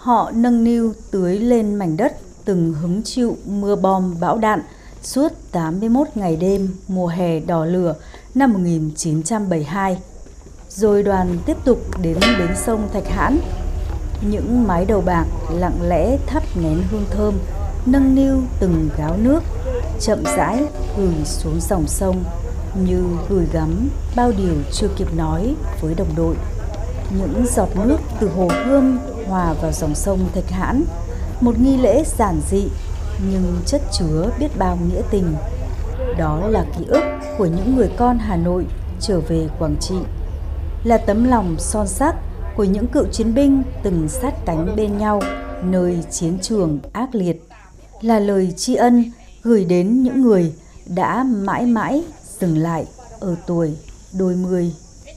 Họ nâng niu tưới lên mảnh đất từng hứng chịu mưa bom bão đạn suốt 81 ngày đêm mùa hè đỏ lửa năm 1972. Rồi đoàn tiếp tục đến bến sông Thạch Hãn. Những mái đầu bạc lặng lẽ thắp nén hương thơm, nâng niu từng gáo nước, chậm rãi gửi xuống dòng sông như gửi gắm bao điều chưa kịp nói với đồng đội. Những giọt nước từ hồ Gươm hòa vào dòng sông Thạch Hãn, một nghi lễ giản dị nhưng chất chứa biết bao nghĩa tình. Đó là ký ức của những người con Hà Nội trở về Quảng Trị, là tấm lòng son sắc của những cựu chiến binh từng sát cánh bên nhau nơi chiến trường ác liệt, là lời tri ân gửi đến những người đã mãi mãi dừng lại ở tuổi đôi mươi.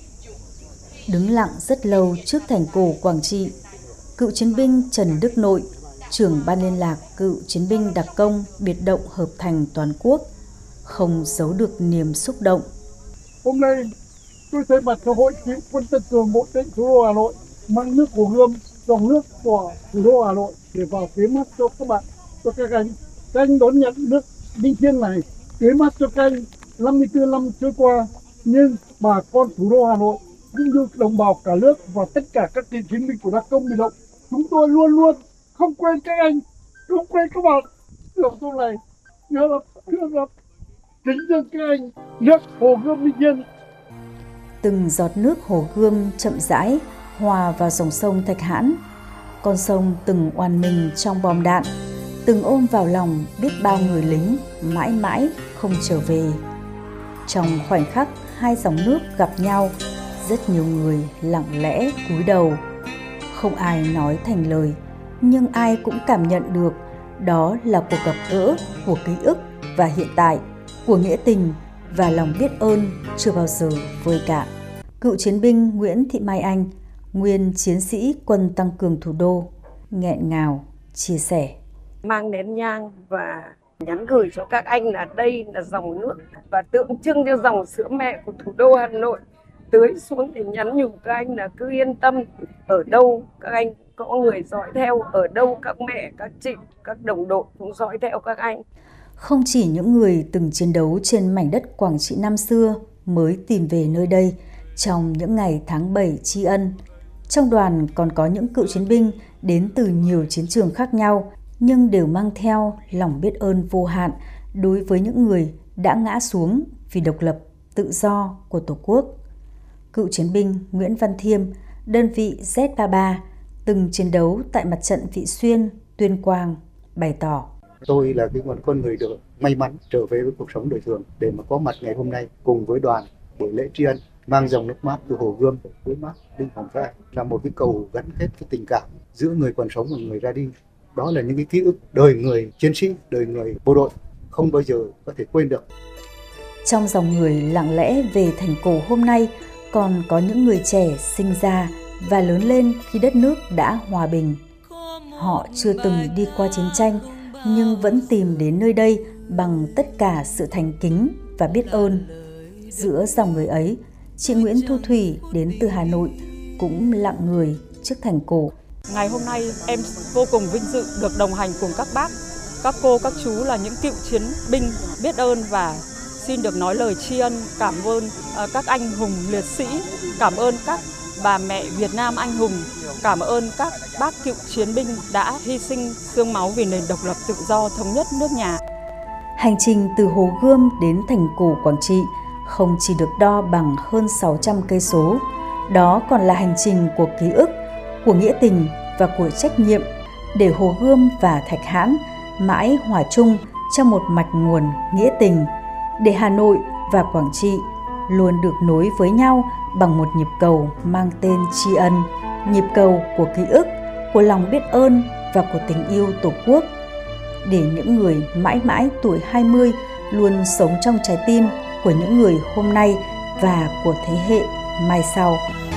Đứng lặng rất lâu trước thành cổ Quảng Trị, cựu chiến binh Trần Đức Nội, trưởng ban liên lạc cựu chiến binh đặc công biệt động hợp thành toàn quốc, không giấu được niềm xúc động. Hôm nay tôi thay mặt cho Hội Cựu quân Tân Cường Bộ Tỉnh thủ đô Hà Nội mang nước Hồ Gươm, dòng nước của thủ đô Hà Nội để vào tưới mát cho các bạn, cho các anh. Các anh đón nhận nước linh thiêng này tưới mát cho các anh 54 năm trôi qua, nhưng bà con thủ đô Hà Nội cũng như đồng bào cả nước và tất cả các cựu chiến binh của đặc công biệt động, chúng tôi luôn luôn không quên các anh, không quên các bạn. Đường sông này nhớ lắm, kính dâng các anh nước Hồ Gươm linh thiêng. Từng giọt nước Hồ Gươm chậm rãi hòa vào dòng sông Thạch Hãn. Con sông từng oàn mình trong bom đạn, từng ôm vào lòng biết bao người lính mãi mãi không trở về. Trong khoảnh khắc hai dòng nước gặp nhau, rất nhiều người lặng lẽ cúi đầu. Không ai nói thành lời, nhưng ai cũng cảm nhận được đó là cuộc gặp gỡ của ký ức và hiện tại, của nghĩa tình và lòng biết ơn chưa bao giờ vơi cạn. Cựu chiến binh Nguyễn Thị Mai Anh, nguyên chiến sĩ quân tăng cường thủ đô, nghẹn ngào chia sẻ. Mang nén nhang và nhắn gửi cho các anh là đây là dòng nước và tượng trưng cho dòng sữa mẹ của thủ đô Hà Nội tưới xuống để nhắn nhủ các anh là cứ yên tâm, ở đâu các anh có người dõi theo, ở đâu các mẹ, các chị, các đồng đội cũng dõi theo các anh. Không chỉ những người từng chiến đấu trên mảnh đất Quảng Trị năm xưa mới tìm về nơi đây trong những ngày tháng 7 tri ân. Trong đoàn còn có những cựu chiến binh đến từ nhiều chiến trường khác nhau, nhưng đều mang theo lòng biết ơn vô hạn đối với những người đã ngã xuống vì độc lập, tự do của Tổ quốc. Cựu chiến binh Nguyễn Văn Thiêm, đơn vị Z33, từng chiến đấu tại mặt trận Vị Xuyên, Tuyên Quang, bày tỏ. Tôi là một con người được may mắn trở về với cuộc sống đời thường để mà có mặt ngày hôm nay cùng với đoàn buổi lễ tri ân mang dòng nước mát từ Hồ Gươm tưới mát linh hồn các anh, là một cái cầu gắn kết cái tình cảm giữa người còn sống và người ra đi. Đó là những cái ký ức đời người chiến sĩ, đời người bộ đội không bao giờ có thể quên được. Trong dòng người lặng lẽ về thành cổ hôm nay còn có những người trẻ sinh ra và lớn lên khi đất nước đã hòa bình. Họ chưa từng đi qua chiến tranh nhưng vẫn tìm đến nơi đây bằng tất cả sự thành kính và biết ơn. Giữa dòng người ấy, chị Nguyễn Thu Thủy đến từ Hà Nội cũng lặng người trước thành cổ. Ngày hôm nay em vô cùng vinh dự được đồng hành cùng các bác, các cô, các chú là những cựu chiến binh, biết ơn và xin được nói lời tri ân, cảm ơn các anh hùng liệt sĩ, cảm ơn các bà mẹ Việt Nam anh hùng, cảm ơn các bác cựu chiến binh đã hy sinh xương máu vì nền độc lập tự do thống nhất nước nhà. Hành trình từ Hồ Gươm đến thành cổ Quảng Trị không chỉ được đo bằng hơn 600 cây số, đó còn là hành trình của ký ức, của nghĩa tình và của trách nhiệm để Hồ Gươm và Thạch Hãn mãi hòa chung trong một mạch nguồn nghĩa tình, để Hà Nội và Quảng Trị luôn được nối với nhau bằng một nhịp cầu mang tên tri ân, nhịp cầu của ký ức, của lòng biết ơn và của tình yêu Tổ quốc, để những người mãi mãi tuổi 20 luôn sống trong trái tim của những người hôm nay và của thế hệ mai sau.